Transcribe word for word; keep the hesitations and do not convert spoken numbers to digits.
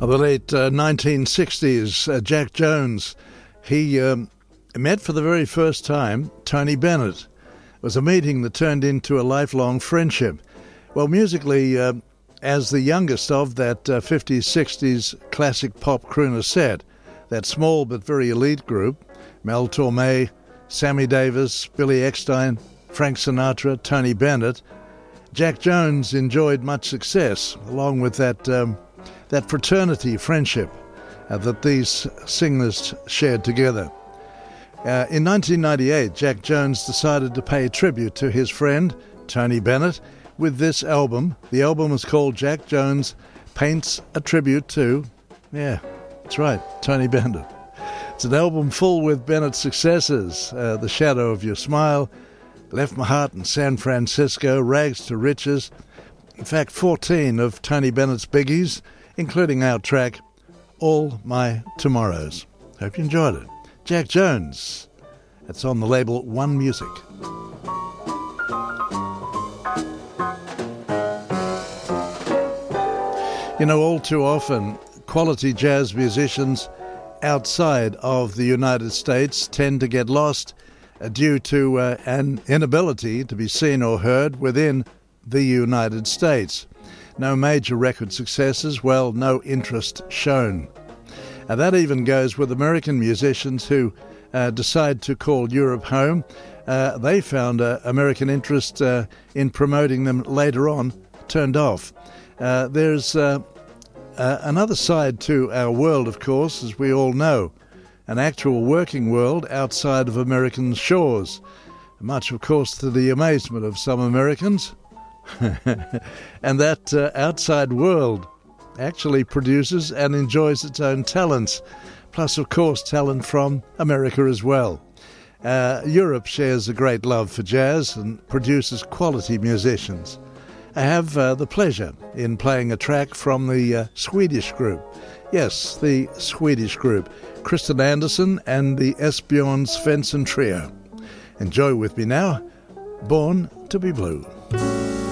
Of the late uh, nineteen sixties, uh, Jack Jones, he um, met for the very first time Tony Bennett. It was a meeting that turned into a lifelong friendship. Well, musically, uh, as the youngest of that uh, fifties, sixties classic pop crooner set, that small but very elite group, Mel Torme, Sammy Davis, Billy Eckstine, Frank Sinatra, Tony Bennett, Jack Jones enjoyed much success, along with that um, that fraternity friendship uh, that these singers shared together. Uh, in nineteen ninety-eight, Jack Jones decided to pay tribute to his friend, Tony Bennett, with this album. The album was called Jack Jones Paints a Tribute to, yeah, that's right, Tony Bennett. It's an album full with Bennett's successes, uh, The Shadow of Your Smile, Left My Heart in San Francisco, Rags to Riches. In fact, fourteen of Tony Bennett's biggies, including our track, All My Tomorrows. Hope you enjoyed it. Jack Jones. It's on the label One Music. You know, all too often, quality jazz musicians outside of the United States tend to get lost uh, due to uh, an inability to be seen or heard within the United States. No major record successes, well, no interest shown. And that even goes with American musicians who uh, decide to call Europe home. Uh, they found uh, American interest uh, in promoting them later on turned off. Uh, there's uh, uh, another side to our world, of course, as we all know, an actual working world outside of American shores, much, of course, to the amazement of some Americans. And that uh, outside world actually produces and enjoys its own talents, plus, of course, talent from America as well. Uh, Europe shares a great love for jazz and produces quality musicians. I have uh, the pleasure in playing a track from the uh, Swedish group. Yes, the Swedish group, Kristen Anderson and the Esbjörn Svensson Trio. Enjoy with me now, Born to be Blue.